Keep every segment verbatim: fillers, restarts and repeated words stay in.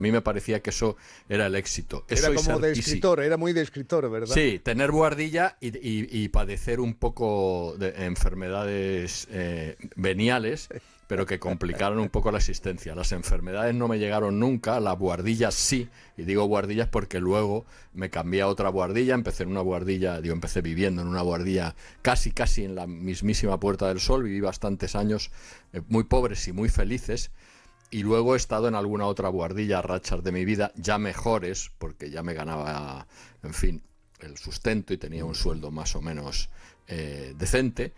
A mí me parecía que eso era el éxito. Eso era como de escritor, sí. Era muy de escritor, ¿verdad? Sí, tener buhardilla y, y, y padecer un poco de enfermedades eh, veniales, pero que complicaron un poco la existencia. Las enfermedades no me llegaron nunca, las buhardillas sí, y digo buhardillas porque luego me cambié a otra buhardilla, empecé en una buhardilla, digo, empecé viviendo en una buhardilla casi, casi en la mismísima Puerta del Sol, viví bastantes años eh, muy pobres y muy felices. Y luego he estado en alguna otra buhardilla, rachas de mi vida, ya mejores, porque ya me ganaba, en fin, el sustento y tenía un sueldo más o menos eh, decente.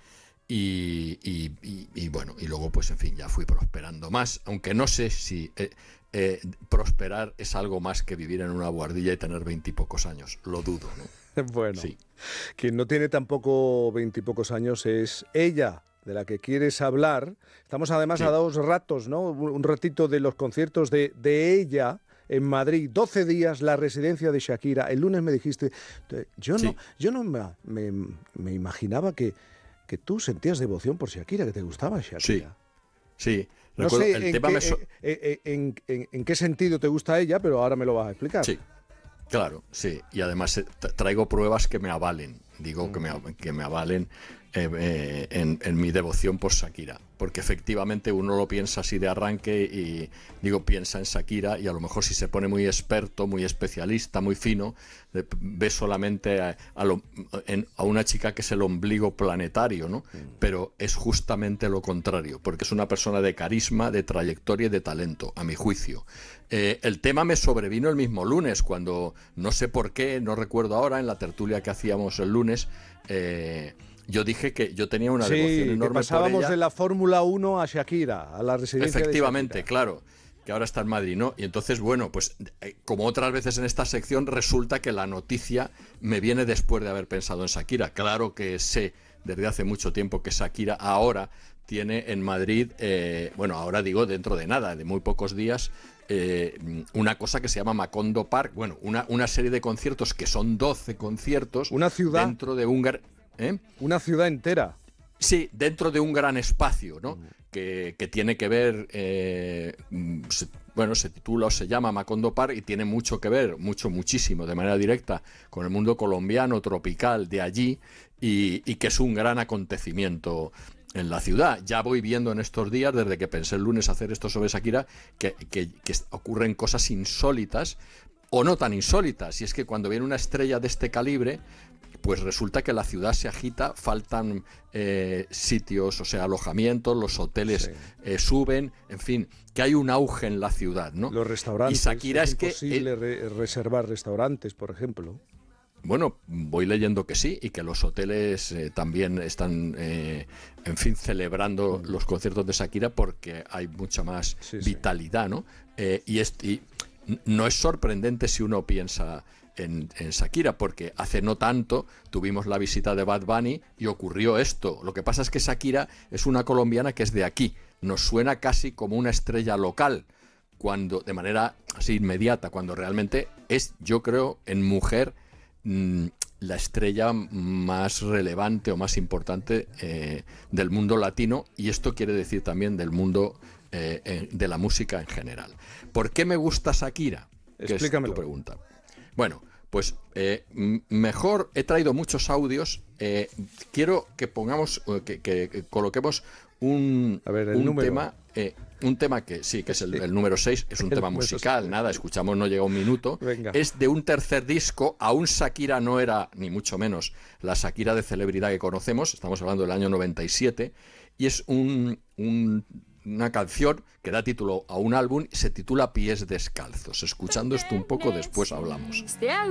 Y, y, y, y bueno, y luego pues en fin, ya fui prosperando más, aunque no sé si eh, eh, prosperar es algo más que vivir en una buhardilla y tener veintipocos años. Lo dudo, ¿no? Bueno, sí. Quien no tiene tampoco veintipocos años es ella, de la que quieres hablar. Estamos además sí. a dos ratos, ¿no? Un ratito de los conciertos de, de ella en Madrid, doce días, la residencia de Shakira. El lunes me dijiste, yo sí. no, yo no me, me, me imaginaba que, que tú sentías devoción por Shakira, que te gustaba Shakira. Sí, sí. No Recuerdo, sé el en, tema qué, me so... en, en, en, en qué sentido te gusta ella, pero ahora me lo vas a explicar. Sí, claro, sí. Y además traigo pruebas que me avalen, digo mm. que, me, que me avalen Eh, eh, en, en mi devoción por Shakira, porque efectivamente uno lo piensa así de arranque y digo, piensa en Shakira y a lo mejor si se pone muy experto, muy especialista, muy fino, eh, ve solamente a, a, lo, en, a una chica que es el ombligo planetario, ¿no? Mm. Pero es justamente lo contrario, porque es una persona de carisma, de trayectoria y de talento, a mi juicio. Eh, el tema me sobrevino el mismo lunes, cuando no sé por qué, no recuerdo ahora, en la tertulia que hacíamos el lunes, eh, yo dije que yo tenía una sí, devoción enorme que pasábamos por ella. de la Fórmula uno a Shakira, a la residencia Efectivamente, de Shakira. Claro, que ahora está en Madrid, ¿no? Y entonces, bueno, pues como otras veces en esta sección, resulta que la noticia me viene después de haber pensado en Shakira. Claro que sé desde hace mucho tiempo que Shakira ahora tiene en Madrid, eh, bueno, ahora digo dentro de nada, de muy pocos días, eh, una cosa que se llama Macondo Park, bueno, una, una serie de conciertos que son doce conciertos. Una ciudad. Dentro de un... ¿Eh? Una ciudad entera. Sí, dentro de un gran espacio, ¿no? Mm. Que, que tiene que ver, eh, se, bueno, se titula o se llama Macondo Park y tiene mucho que ver, mucho, muchísimo, de manera directa, con el mundo colombiano, tropical, de allí, y, y que es un gran acontecimiento en la ciudad. Ya voy viendo en estos días, desde que pensé el lunes hacer esto sobre Shakira, que, que, que ocurren cosas insólitas, o no tan insólitas, y es que cuando viene una estrella de este calibre, pues resulta que la ciudad se agita, faltan eh, sitios, o sea, alojamientos, los hoteles sí. eh, suben, en fin, que hay un auge en la ciudad, ¿no? Los restaurantes, y Shakira es, es imposible que, re reservar restaurantes, por ejemplo. Bueno, voy leyendo que sí, y que los hoteles eh, también están, eh, en fin, celebrando mm. los conciertos de Shakira porque hay mucha más sí, vitalidad, sí. ¿no? Eh, y, es, y no es sorprendente si uno piensa En, en Shakira, porque hace no tanto tuvimos la visita de Bad Bunny y ocurrió esto. Lo que pasa es que Shakira es una colombiana que es de aquí, nos suena casi como una estrella local, cuando de manera así inmediata, cuando realmente es, yo creo, en mujer mmm, la estrella más relevante o más importante eh, del mundo latino, y esto quiere decir también del mundo eh, de la música en general. ¿Por qué me gusta Shakira? Explícamelo. Es tu pregunta. Bueno, pues eh, mejor, he traído muchos audios, eh, quiero que pongamos, que, que, que coloquemos un, A ver, el un número. tema, eh, un tema que sí, que es el, el número seis, es un el tema musical, seis. Nada, escuchamos, no llega un minuto, Venga. Es de un tercer disco, aún Shakira no era, ni mucho menos, la Shakira de celebridad que conocemos, estamos hablando del año noventa y siete, y es un... un una canción que da título a un álbum y se titula Pies Descalzos. Escuchando esto un poco, después hablamos.